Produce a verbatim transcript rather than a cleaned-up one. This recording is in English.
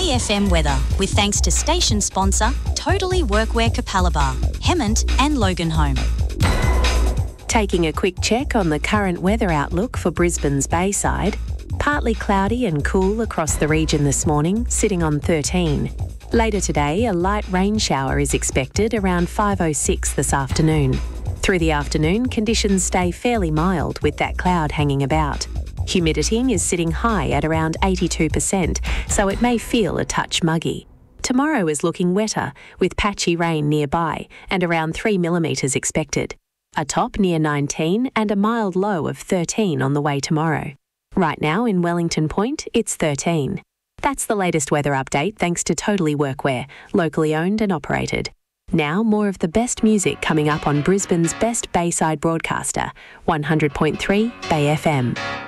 Bay F M weather, with thanks to station sponsor Totally Workwear Capalaba, Hemmant and Loganholme. Taking a quick check on the current weather outlook for Brisbane's Bayside. Partly cloudy and cool across the region this morning, sitting on thirteen. Later today, a light rain shower is expected around five oh six this afternoon. Through the afternoon, conditions stay fairly mild with that cloud hanging about. Humidity is sitting high at around eighty-two percent, so it may feel a touch muggy. Tomorrow is looking wetter, with patchy rain nearby and around three millimetres expected. A top near nineteen and a mild low of thirteen on the way tomorrow. Right now in Wellington Point, it's thirteen. That's the latest weather update thanks to Totally Workwear, locally owned and operated. Now more of the best music coming up on Brisbane's best Bayside broadcaster, one hundred point three Bay F M.